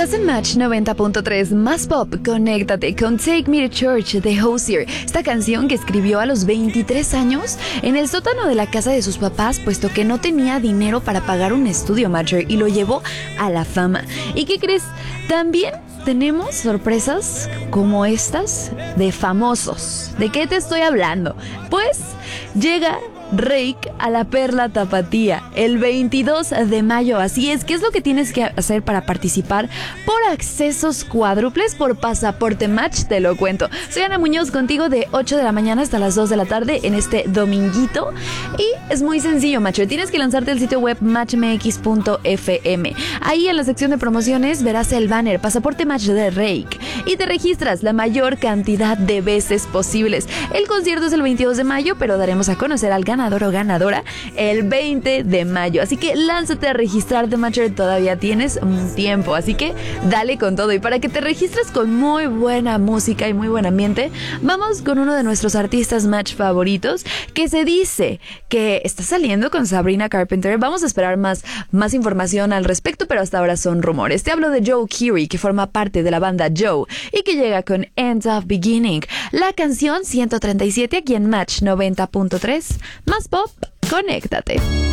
Estás en Match 90.3, más pop, conéctate con Take Me to Church de Hozier. Esta canción que escribió a los 23 años en el sótano de la casa de sus papás, puesto que no tenía dinero para pagar un estudio major y lo llevó a la fama. ¿Y qué crees? También tenemos sorpresas como estas de famosos. ¿De qué te estoy hablando? Pues llega Reik a la Perla Tapatía el 22 de mayo. Así es, ¿qué es lo que tienes que hacer para participar? Por accesos cuádruples, por pasaporte Match, te lo cuento. Soy Ana Muñoz, contigo de 8 de la mañana hasta las 2 de la tarde en este dominguito. Y es muy sencillo, macho. Tienes que lanzarte al sitio web matchmx.fm. Ahí en la sección de promociones verás el banner Pasaporte Match de Reik y te registras la mayor cantidad de veces posibles. El concierto es el 22 de mayo, pero daremos a conocer al ganador o ganadora el 20 de mayo. Así que lánzate a registrarte, macho. Todavía tienes un tiempo, así que dale con todo. Y para que te registres con muy buena música y muy buen ambiente, vamos con uno de nuestros artistas Match favoritos, que se dice que está saliendo con Sabrina Carpenter. Vamos a esperar más información al respecto, pero hasta ahora son rumores. Te hablo de Joe Keery, que forma parte de la banda Joe y que llega con End of Beginning, la canción 137 aquí en Match 90.3. Más pop, conéctate.